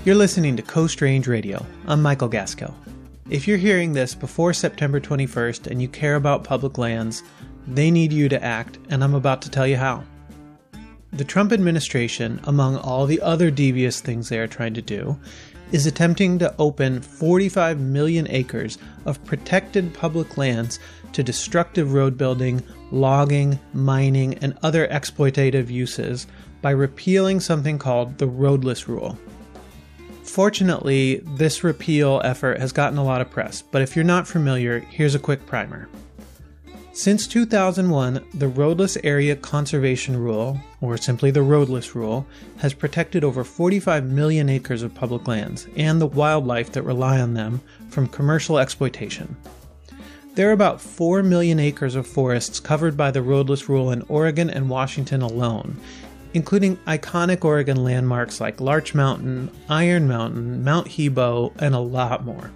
You're listening to Coast Range Radio. I'm Michael Gaskill. If you're hearing this before September 21st and you care about public lands, they need you to act, and I'm about to tell you how. The Trump administration, among all the other devious things they are trying to do, is attempting to open 45 million acres of protected public lands to destructive road building, logging, mining, and other exploitative uses by repealing something called the Roadless Rule. Fortunately, this repeal effort has gotten a lot of press, but if you're not familiar, here's a quick primer. Since 2001, the Roadless Area Conservation Rule, or simply the Roadless Rule, has protected over 45 million acres of public lands and the wildlife that rely on them from commercial exploitation. There are about 4 million acres of forests covered by the Roadless Rule in Oregon and Washington alone, including iconic Oregon landmarks like Larch Mountain, Iron Mountain, Mount Hebo, and a lot more.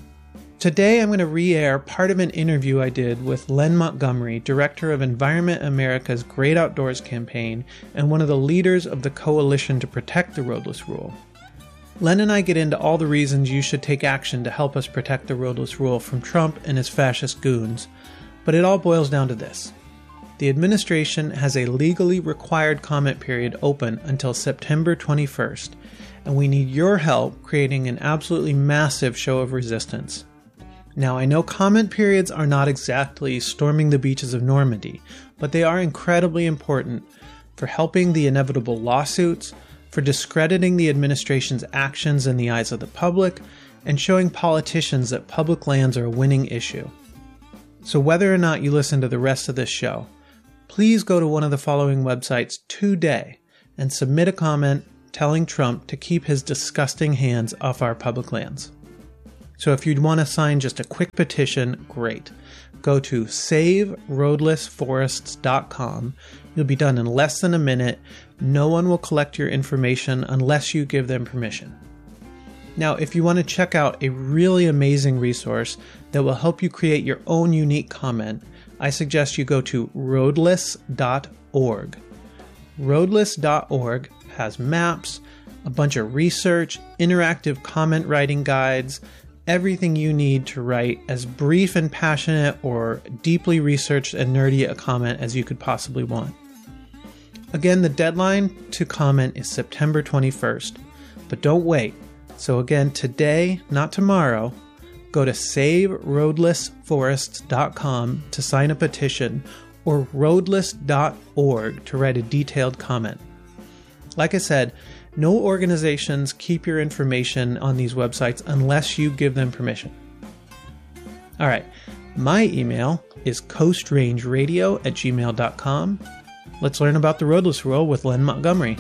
Today I'm going to re-air part of an interview I did with Len Montgomery, director of Environment America's Great Outdoors campaign and one of the leaders of the Coalition to Protect the Roadless Rule. Len and I get into all the reasons you should take action to help us protect the Roadless Rule from Trump and his fascist goons, but it all boils down to this. The administration has a legally required comment period open until September 21st, and we need your help creating an absolutely massive show of resistance. Now, I know comment periods are not exactly storming the beaches of Normandy, but they are incredibly important for helping the inevitable lawsuits, for discrediting the administration's actions in the eyes of the public, and showing politicians that public lands are a winning issue. So whether or not you listen to the rest of this show, please go to one of the following websites today and submit a comment telling Trump to keep his disgusting hands off our public lands. So if you'd want to sign just a quick petition, great. Go to SaveRoadlessForests.com. You'll be done in less than a minute. No one will collect your information unless you give them permission. Now, if you want to check out a really amazing resource that will help you create your own unique comment, I suggest you go to roadless.org. Roadless.org has maps, a bunch of research, interactive comment writing guides, everything you need to write as brief and passionate or deeply researched and nerdy a comment as you could possibly want. Again, the deadline to comment is September 21st, but don't wait. So again, today, not tomorrow, go to SaveRoadlessForests.com to sign a petition or roadless.org to write a detailed comment. Like I said, no organizations keep your information on these websites unless you give them permission. All right, my email is coastrangeradio@gmail.com. Let's learn about the Roadless Rule with Len Montgomery.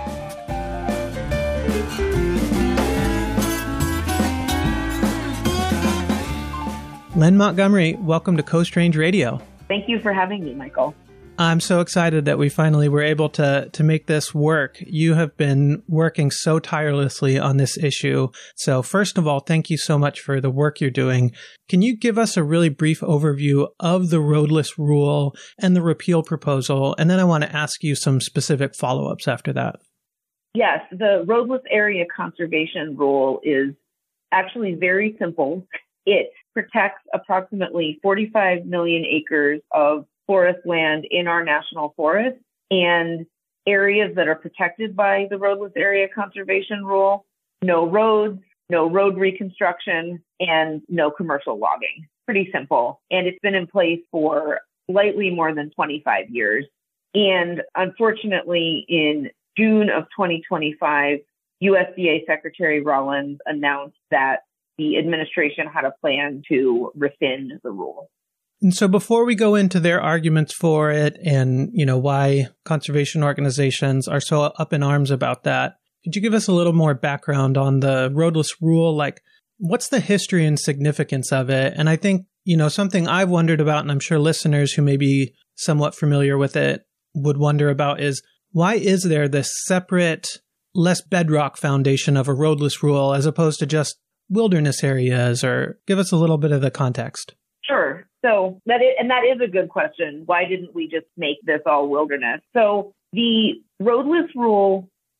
Len Montgomery, welcome to Coast Range Radio. Thank you for having me, Michael. I'm so excited that we finally were able to make this work. You have been working so tirelessly on this issue. So first of all, thank you so much for the work you're doing. Can you give us a really brief overview of the Roadless Rule and the repeal proposal? And then I want to ask you some specific follow-ups after that. Yes, the Roadless Area Conservation Rule is actually very simple. It protects approximately 45 million acres of forest land in our national forest, and areas that are protected by the Roadless Area Conservation Rule, no roads, no road reconstruction, and no commercial logging. Pretty simple. And it's been in place for slightly more than 25 years. And unfortunately, in June of 2025, USDA Secretary Rollins announced that the administration had a plan to rescind the rule. And so before we go into their arguments for it and, why conservation organizations are so up in arms about that, could you give us a little more background on the Roadless Rule? Like, what's the history and significance of it? And I think, something I've wondered about, and I'm sure listeners who may be somewhat familiar with it would wonder about, is why is there this separate, less bedrock foundation of a Roadless Rule as opposed to just wilderness areas? Or give us a little bit of the context. Sure. So that is a good question. Why didn't we just make this all wilderness? So the Roadless Rule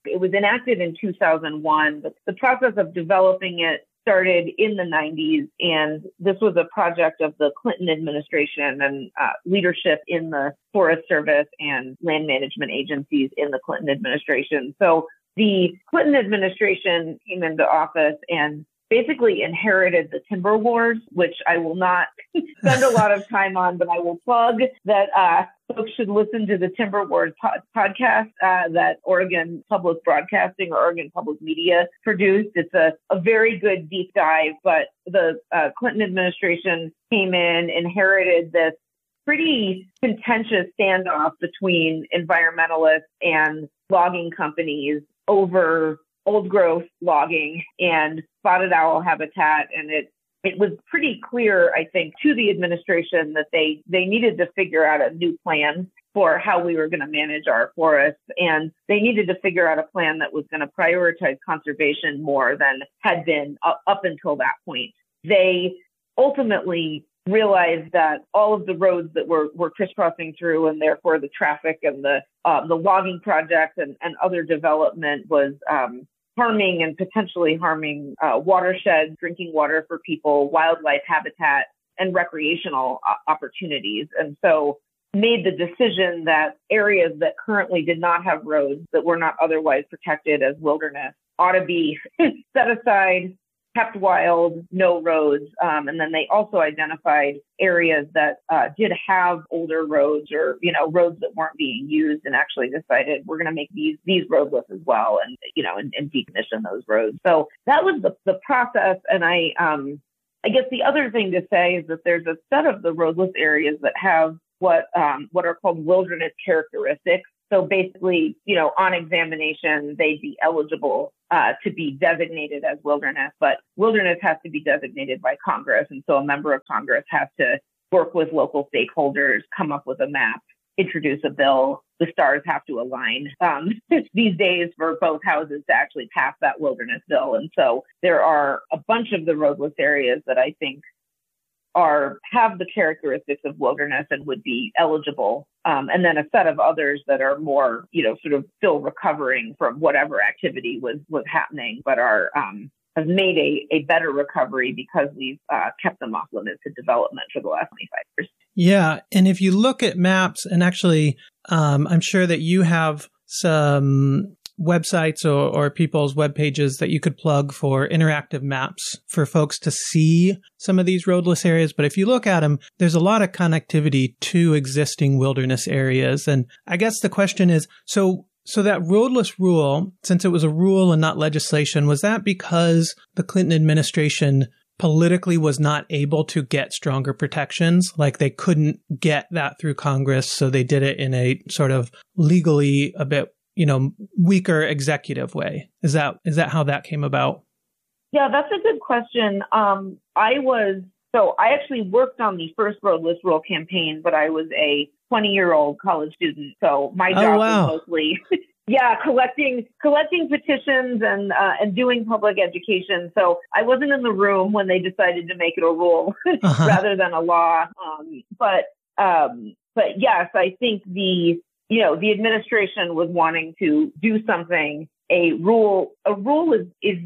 It was enacted in 2001, but the process of developing it started in the 90s. And this was a project of the Clinton administration and leadership in the Forest Service and land management agencies in the Clinton administration. So the Clinton administration came into office and basically inherited the timber wars, which I will not spend a lot of time on, but I will plug that folks should listen to the Timber Wars podcast that Oregon Public Broadcasting or Oregon Public Media produced. It's a very good deep dive, but the Clinton administration came in, inherited this pretty contentious standoff between environmentalists and logging companies over old growth logging and spotted owl habitat. And it was pretty clear, I think, to the administration that they needed to figure out a new plan for how we were going to manage our forests. And they needed to figure out a plan that was going to prioritize conservation more than had been up until that point. They ultimately realized that all of the roads that were crisscrossing through, and therefore the traffic and the logging projects and other development was harming and potentially harming watersheds, drinking water for people, wildlife habitat, and recreational opportunities. And so made the decision that areas that currently did not have roads that were not otherwise protected as wilderness ought to be set aside, kept wild, no roads. And then they also identified areas that did have older roads or, roads that weren't being used, and actually decided we're going to make these roadless as well and decommission those roads. So that was the process. And I guess the other thing to say is that there's a set of the roadless areas that have what are called wilderness characteristics. So basically, on examination, they'd be eligible to be designated as wilderness, but wilderness has to be designated by Congress. And so a member of Congress has to work with local stakeholders, come up with a map, introduce a bill. The stars have to align these days for both houses to actually pass that wilderness bill. And so there are a bunch of the roadless areas that I think have the characteristics of wilderness and would be eligible. And then a set of others that are more, sort of still recovering from whatever activity was happening, but have made a better recovery because we've kept them off limits to development for the last 25 years. Yeah. And if you look at maps, and actually, I'm sure that you have some websites or people's web pages that you could plug for interactive maps for folks to see some of these roadless areas. But if you look at them, there's a lot of connectivity to existing wilderness areas. And I guess the question is, so that roadless rule, since it was a rule and not legislation, was that because the Clinton administration politically was not able to get stronger protections? Like they couldn't get that through Congress, so they did it in a sort of legally a bit weaker executive way. Is that how that came about? Yeah, that's a good question. I actually worked on the first roadless rule campaign, but I was a 20-year-old college student. So my job was mostly, collecting petitions and doing public education. So I wasn't in the room when they decided to make it a rule rather than a law. But yes, I think the administration was wanting to do something. A rule is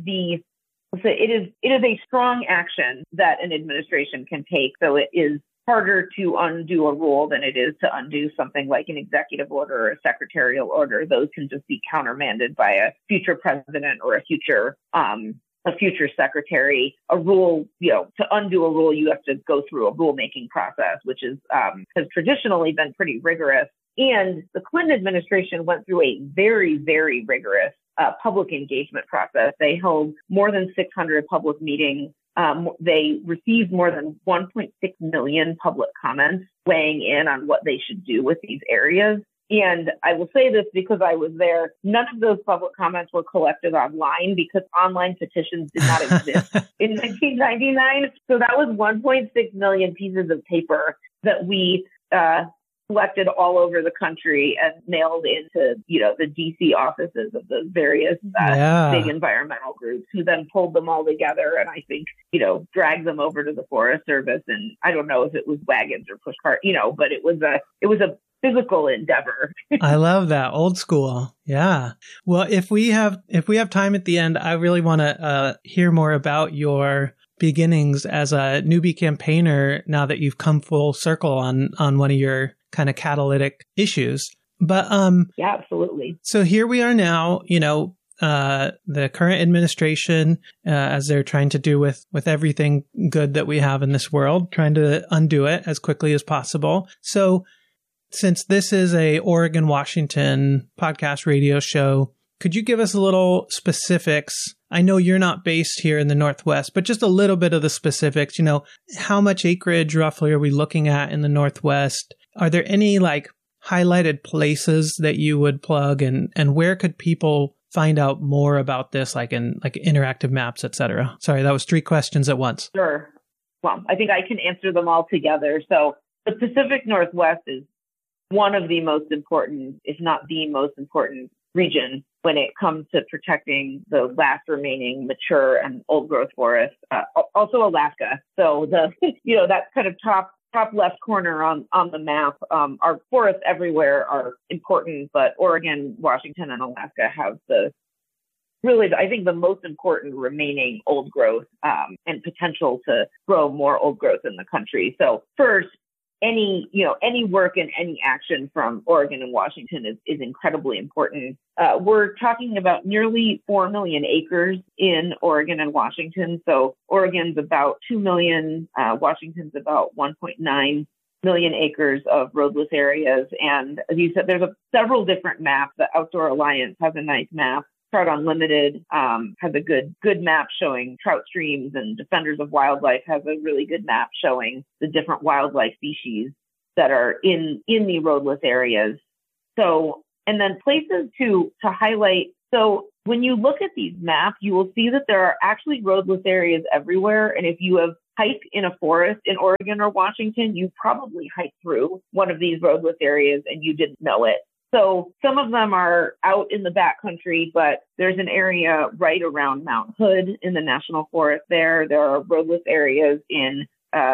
a strong action that an administration can take. So it is harder to undo a rule than it is to undo something like an executive order or a secretarial order. Those can just be countermanded by a future president or a future secretary. A rule, to undo a rule, you have to go through a rulemaking process, which has traditionally been pretty rigorous. And the Clinton administration went through a very, very rigorous public engagement process. They held more than 600 public meetings. They received more than 1.6 million public comments weighing in on what they should do with these areas. And I will say this because I was there. None of those public comments were collected online because online petitions did not exist in 1999. So that was 1.6 million pieces of paper that we collected all over the country and mailed into, the DC offices of the various big environmental groups, who then pulled them all together and I think, dragged them over to the Forest Service. And I don't know if it was wagons or push cart, but it was a physical endeavor. I love that. Old school. Yeah. Well, if we have time at the end, I really want to hear more about your beginnings as a newbie campaigner now that you've come full circle on one of your kind of catalytic issues. But yeah, absolutely. So here we are now, the current administration, as they're trying to do with everything good that we have in this world, trying to undo it as quickly as possible. So since this is a Oregon, Washington podcast radio show, could you give us a little specifics? I know you're not based here in the Northwest, but just a little bit of the specifics. How much acreage roughly are we looking at in the Northwest? Are there any highlighted places that you would plug, and where could people find out more about this, like in interactive maps, et cetera? Sorry, that was 3 questions at once. Sure. Well, I think I can answer them all together. So the Pacific Northwest is one of the most important, if not the most important region when it comes to protecting the last remaining mature and old growth forest. Also Alaska. So that kind of top left corner on the map. Our forests everywhere are important, but Oregon, Washington, and Alaska have I think the most important remaining old growth and potential to grow more old growth in the country. So first, any work and any action from Oregon and Washington is incredibly important. We're talking about nearly 4 million acres in Oregon and Washington. So Oregon's about 2 million, Washington's about 1.9 million acres of roadless areas. And as you said, there's several different maps. The Outdoor Alliance has a nice map. Trout Unlimited has a good map showing trout streams, and Defenders of Wildlife has a really good map showing the different wildlife species that are in the roadless areas. So, and then places to highlight. So when you look at these maps, you will see that there are actually roadless areas everywhere. And if you have hiked in a forest in Oregon or Washington, you probably hiked through one of these roadless areas and you didn't know it. So some of them are out in the backcountry, but there's an area right around Mount Hood in the National Forest there. There are roadless areas in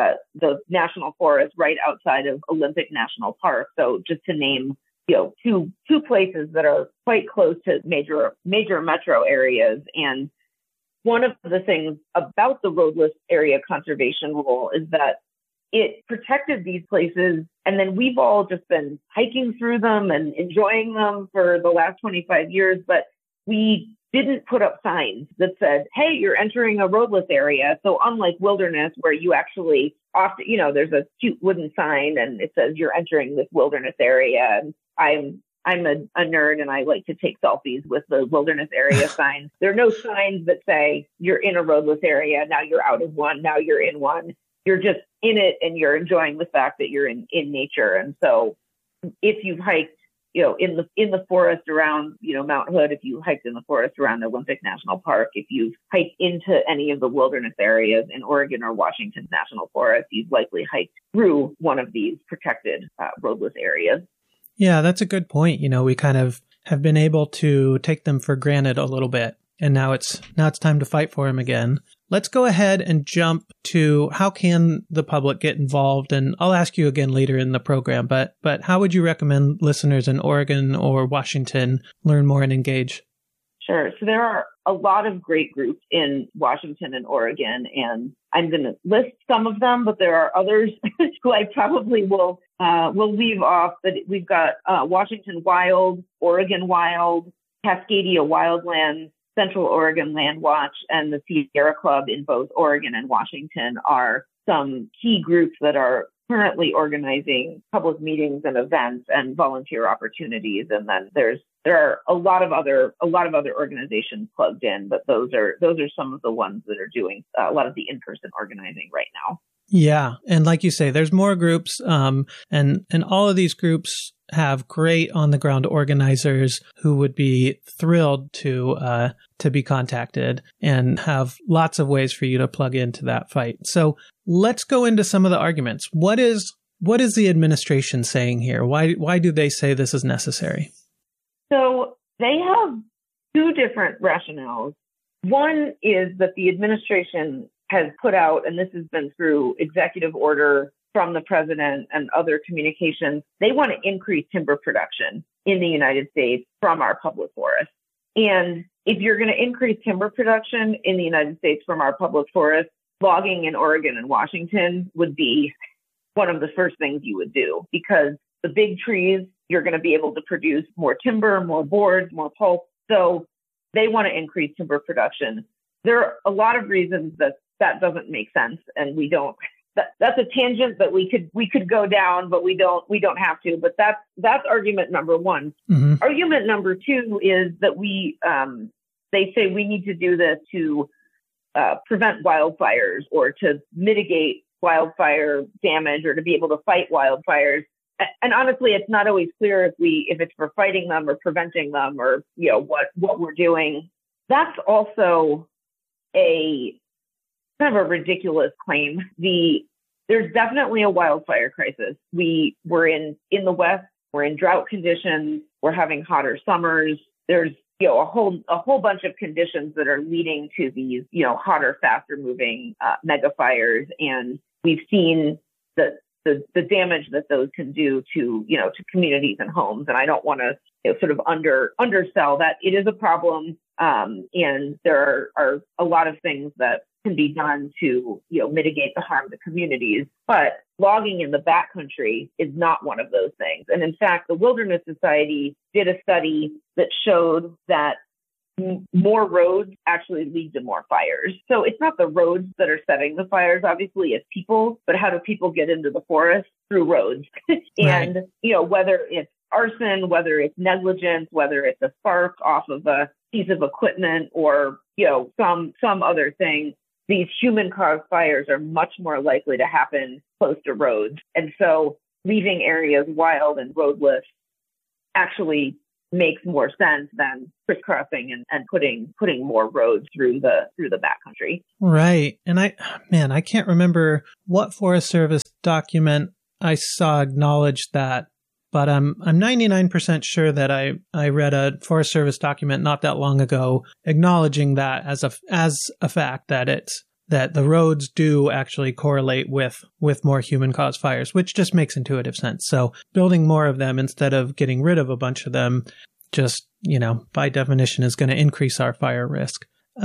the National Forest right outside of Olympic National Park. So just to name, two places that are quite close to major metro areas. And one of the things about the roadless area conservation rule is that it protected these places, and then we've all just been hiking through them and enjoying them for the last 25 years, but we didn't put up signs that said, hey, you're entering a roadless area. So unlike wilderness, where you actually often, there's a cute wooden sign and it says you're entering this wilderness area. And I'm a nerd and I like to take selfies with the wilderness area signs. There are no signs that say you're in a roadless area. Now you're out of one. Now you're in one. You're just in it and you're enjoying the fact that you're in nature. And so if you've hiked, in the forest around, Mount Hood, if you hiked in the forest around Olympic National Park, if you've hiked into any of the wilderness areas in Oregon or Washington National Forest, you've likely hiked through one of these protected roadless areas. Yeah, that's a good point. We kind of have been able to take them for granted a little bit, and now it's time to fight for them again. Let's go ahead and jump to how can the public get involved? And I'll ask you again later in the program, but how would you recommend listeners in Oregon or Washington learn more and engage? Sure. So there are a lot of great groups in Washington and Oregon, and I'm going to list some of them, but there are others who I probably will leave off. But we've got Washington Wild, Oregon Wild, Cascadia Wildlands, Central Oregon Land Watch, and the Sierra Club in both Oregon and Washington are some key groups that are currently organizing public meetings and events and volunteer opportunities. And then there are a lot of other organizations plugged in, but those are some of the ones that are doing a lot of the in-person organizing right now. Yeah, and like you say, there's more groups, and all of these groups have great on-the-ground organizers who would be thrilled to be contacted and have lots of ways for you to plug into that fight. So let's go into some of the arguments. What is the administration saying here? Why do they say this is necessary? So they have two different rationales. One is that the administration has put out, and this has been through executive order from the president and other communications, they want to increase timber production in the United States from our public forests. And if you're going to increase timber production in the United States from our public forests, logging in Oregon and Washington would be one of the first things you would do, because the big trees, you're going to be able to produce more timber, more boards, more pulp. So they want to increase timber production. There are a lot of reasons that doesn't make sense, and we don't. That's a tangent that we could go down, but we don't have to. But that's argument number one. Mm-hmm. Argument number two is that they say we need to do this to prevent wildfires or to mitigate wildfire damage or to be able to fight wildfires. And honestly, it's not always clear if it's for fighting them or preventing them or what we're doing. That's also a kind of a ridiculous claim. There's definitely a wildfire crisis. We're in the West. We're in drought conditions. We're having hotter summers. There's a whole bunch of conditions that are leading to these hotter, faster moving mega fires, and we've seen the damage that those can do to communities and homes. And I don't want to sort of undersell that. It is a problem, and there are a lot of things that can be done to mitigate the harm to communities. But logging in the backcountry is not one of those things. And in fact, the Wilderness Society did a study that showed that more roads actually lead to more fires. So it's not the roads that are setting the fires, obviously, it's people, but how do people get into the forest? Through roads. And, right. Whether it's arson, whether it's negligence, whether it's a spark off of a piece of equipment or, some other thing, these human-caused fires are much more likely to happen close to roads. And so leaving areas wild and roadless actually makes more sense than crisscrossing and putting more roads through the backcountry. Right. And I can't remember what Forest Service document I saw acknowledged that, but I'm 99% sure that I read a Forest Service document not that long ago acknowledging that as a fact that the roads do actually correlate with more human-caused fires, which just makes intuitive sense. So building more of them instead of getting rid of a bunch of them just, by definition is going to increase our fire risk.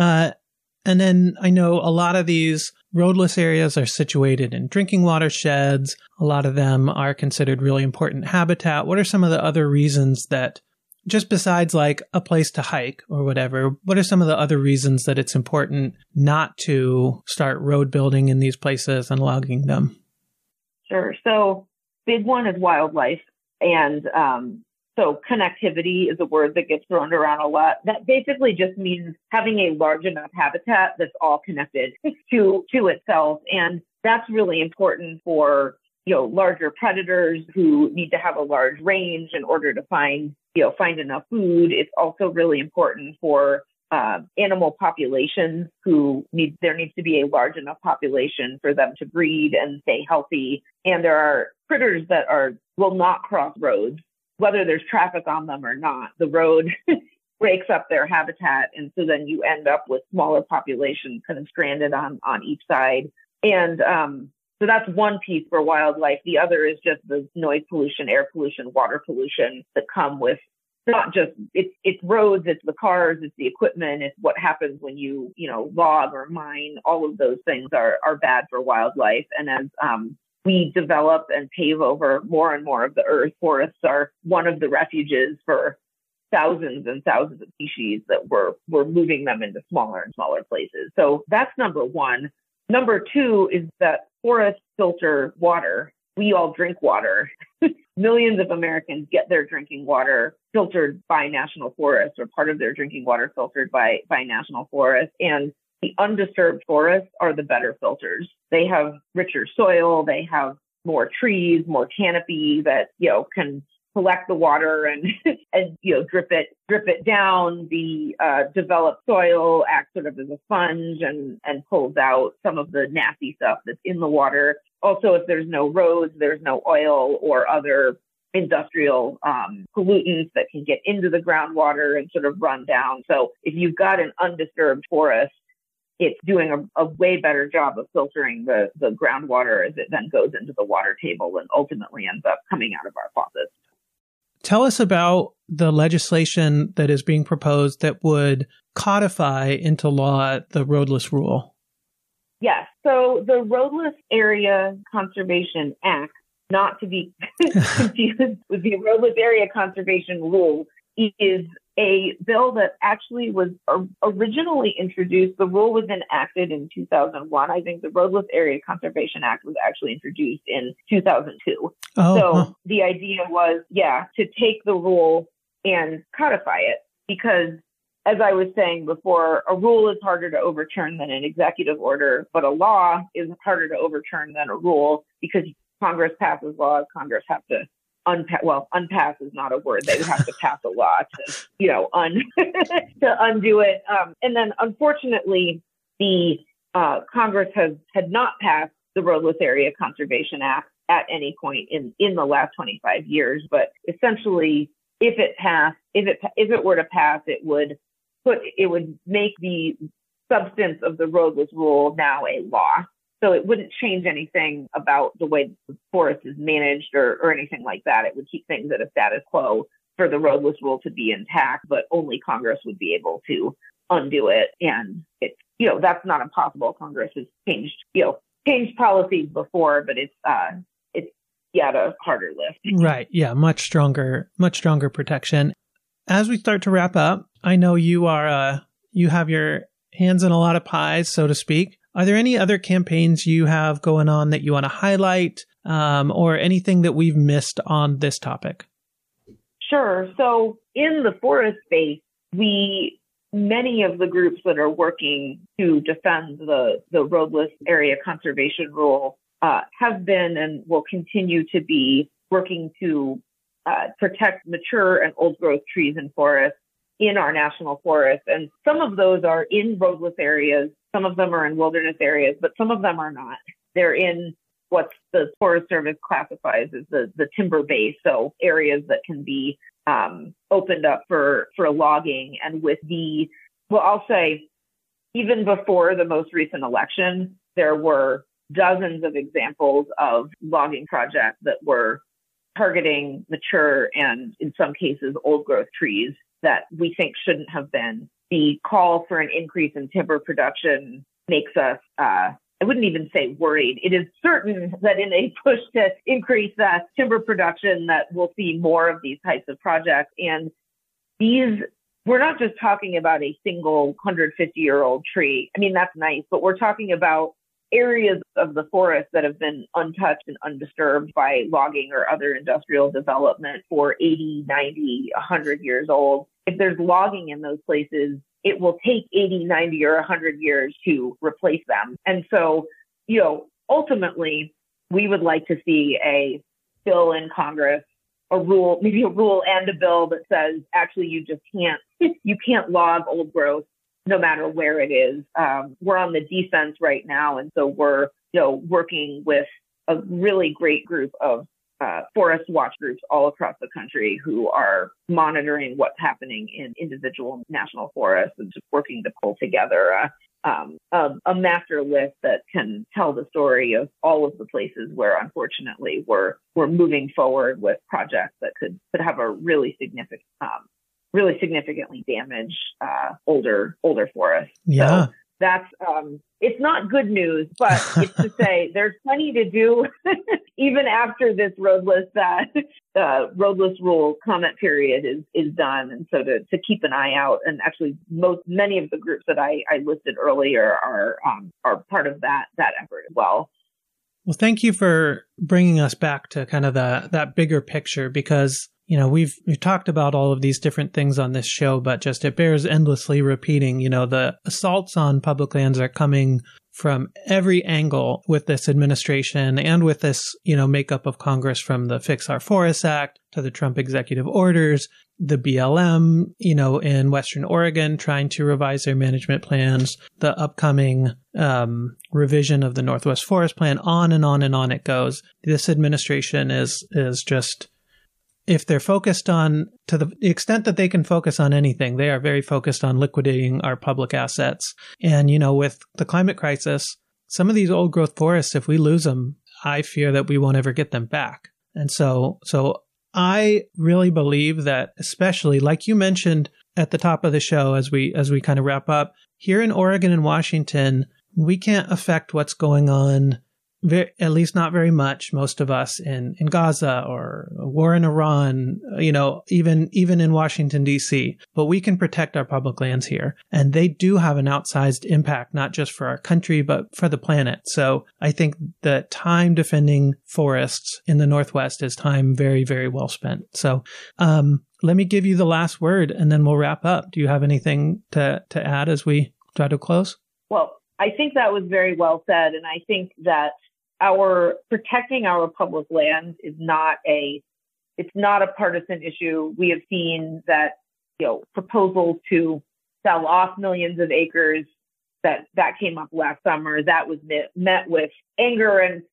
And then I know a lot of these roadless areas are situated in drinking watersheds. A lot of them are considered really important habitat. What are some of the other reasons that, just besides like a place to hike or whatever, what are some of the other reasons that it's important not to start road building in these places and logging them? Sure. So big one is wildlife. And so connectivity is a word that gets thrown around a lot. That basically just means having a large enough habitat that's all connected to itself. And that's really important for, larger predators who need to have a large range in order to find enough food. It's also really important for animal populations there needs to be a large enough population for them to breed and stay healthy. And there are critters that will not cross roads, whether there's traffic on them or not. The road breaks up their habitat. And so then you end up with smaller populations kind of stranded on each side. And so that's one piece for wildlife. The other is just the noise pollution, air pollution, water pollution that come with not just it's roads, it's the cars, it's the equipment, it's what happens when you log or mine. All of those things are bad for wildlife. And as we develop and pave over more and more of the earth, forests are one of the refuges for thousands and thousands of species that we're moving them into smaller and smaller places. So that's number one. Number two is that forests filter water. We all drink water. Millions of Americans get their drinking water filtered by national forests, or part of their drinking water filtered by national forests. And the undisturbed forests are the better filters. They have richer soil. They have more trees, more canopy that, can collect the water and drip it down. The developed soil acts sort of as a sponge and pulls out some of the nasty stuff that's in the water. Also, if there's no roads, there's no oil or other industrial pollutants that can get into the groundwater and sort of run down. So if you've got an undisturbed forest, it's doing a way better job of filtering the groundwater as it then goes into the water table and ultimately ends up coming out of our faucets. Tell us about the legislation that is being proposed that would codify into law the roadless rule. Yes. So the Roadless Area Conservation Act, not to be confused with the Roadless Area Conservation Rule, is a bill that actually was originally introduced. The rule was enacted in 2001. I think the Roadless Area Conservation Act was actually introduced in 2002. So the idea was, to take the rule and codify it, because as I was saying before, a rule is harder to overturn than an executive order, but a law is harder to overturn than a rule because Congress passes laws. Congress have to unpass is not a word. They would have to pass a law to undo it. And then, unfortunately, the Congress had not passed the Roadless Area Conservation Act at any point in the last 25 years. But essentially, if it were to pass, it would make the substance of the roadless rule now a law. So it wouldn't change anything about the way the forest is managed or anything like that. It would keep things at a status quo for the roadless rule to be intact, but only Congress would be able to undo it. And it's, that's not impossible. Congress has changed policies before, but it's a harder lift. Right. Yeah. Much stronger protection. As we start to wrap up, I know you have your hands in a lot of pies, so to speak. Are there any other campaigns you have going on that you want to highlight, or anything that we've missed on this topic? Sure. So in the forest space, many of the groups that are working to defend the roadless area conservation rule have been and will continue to be working to protect mature and old growth trees and forests in our national forests. And some of those are in roadless areas. Some of them are in wilderness areas, but some of them are not. They're in what the Forest Service classifies as the timber base, so areas that can be opened up for logging. And I'll say, even before the most recent election, there were dozens of examples of logging projects that were targeting mature and, in some cases, old growth trees that we think shouldn't have been. The call for an increase in timber production makes us, I wouldn't even say worried. It is certain that in a push to increase timber production that we'll see more of these types of projects. And we're not just talking about a single 150-year-old tree. I mean, that's nice, but we're talking about areas of the forest that have been untouched and undisturbed by logging or other industrial development for 80, 90, 100 years old. If there's logging in those places, it will take 80, 90, or 100 years to replace them. And so, ultimately, we would like to see a bill in Congress, maybe a rule and a bill that says, actually, you can't log old growth no matter where it is. We're on the defense right now. And so we're, working with a really great group of forest watch groups all across the country who are monitoring what's happening in individual national forests and just working to pull together a master list that can tell the story of all of the places where, unfortunately, we're moving forward with projects that could have a really significantly damaged older forests. Yeah. So that's it's not good news, but it's to say there's plenty to do even after this roadless rule comment period is done. And so to keep an eye out, and actually many of the groups that I listed earlier are part of that effort as well. Well, thank you for bringing us back to kind of that bigger picture, because we've talked about all of these different things on this show, but just it bears endlessly repeating. The assaults on public lands are coming from every angle with this administration and with this, makeup of Congress, from the Fix Our Forests Act to the Trump executive orders, the BLM, in Western Oregon trying to revise their management plans, the upcoming revision of the Northwest Forest Plan, on and on and on it goes. This administration is just if they're focused on, to the extent that they can focus on anything, they are very focused on liquidating our public assets. And, with the climate crisis, some of these old growth forests, if we lose them, I fear that we won't ever get them back. And so I really believe that, especially like you mentioned at the top of the show, as we kind of wrap up, here in Oregon and Washington, we can't affect what's going on, at least not very much, most of us in Gaza or war in Iran, even in Washington, D.C. But we can protect our public lands here. And they do have an outsized impact, not just for our country, but for the planet. So I think that time defending forests in the Northwest is time very, very well spent. So let me give you the last word, and then we'll wrap up. Do you have anything to add as we try to close? Well, I think that was very well said. And I think that protecting our public lands is not a partisan issue. We have seen that, proposals to sell off millions of acres that came up last summer. That was met with anger and,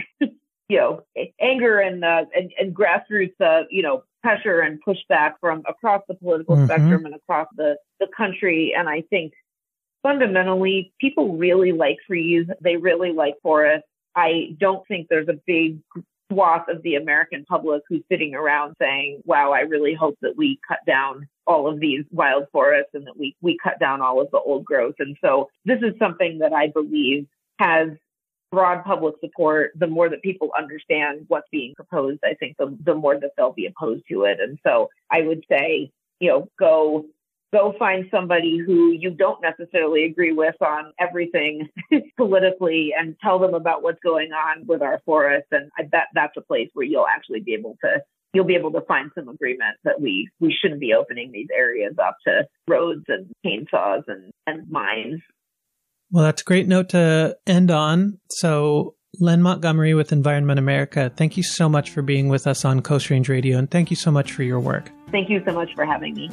anger and grassroots, pressure and pushback from across the political spectrum and across the country. And I think fundamentally, people really like trees. They really like forests. I don't think there's a big swath of the American public who's sitting around saying, wow, I really hope that we cut down all of these wild forests and that we cut down all of the old growth. And so this is something that I believe has broad public support. The more that people understand what's being proposed, I think the more that they'll be opposed to it. And so I would say, go find somebody who you don't necessarily agree with on everything politically and tell them about what's going on with our forests. And I bet that's a place where you'll actually be able to find some agreement that we shouldn't be opening these areas up to roads and chainsaws and mines. Well, that's a great note to end on. So Len Montgomery with Environment America, thank you so much for being with us on Coast Range Radio, and thank you so much for your work. Thank you so much for having me.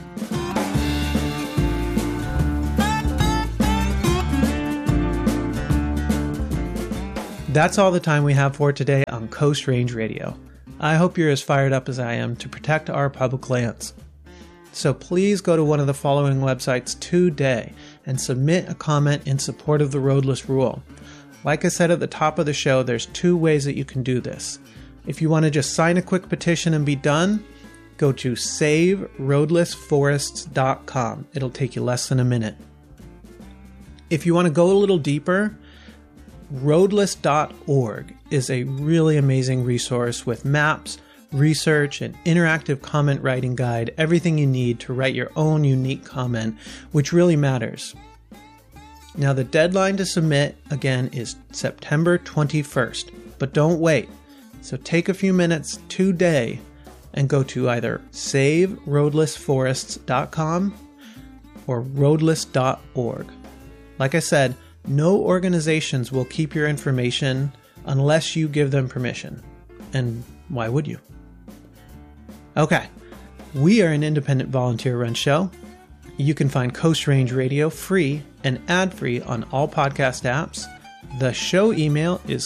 That's all the time we have for today on Coast Range Radio. I hope you're as fired up as I am to protect our public lands. So please go to one of the following websites today and submit a comment in support of the roadless rule. Like I said at the top of the show, there's 2 ways that you can do this. If you want to just sign a quick petition and be done, go to SaveRoadlessForests.com. It'll take you less than a minute. If you want to go a little deeper, Roadless.org is a really amazing resource with maps, research, and interactive comment writing guide, everything you need to write your own unique comment, which really matters. Now, the deadline to submit, again, is September 21st, but don't wait. So take a few minutes today and go to either SaveRoadlessForests.com or Roadless.org. Like I said, no organizations will keep your information unless you give them permission. And why would you? Okay, we are an independent volunteer-run show. You can find Coast Range Radio free and ad-free on all podcast apps. The show email is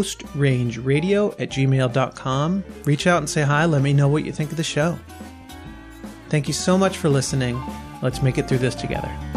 coastrangeradio@gmail.com. Reach out and say hi. Let me know what you think of the show. Thank you so much for listening. Let's make it through this together.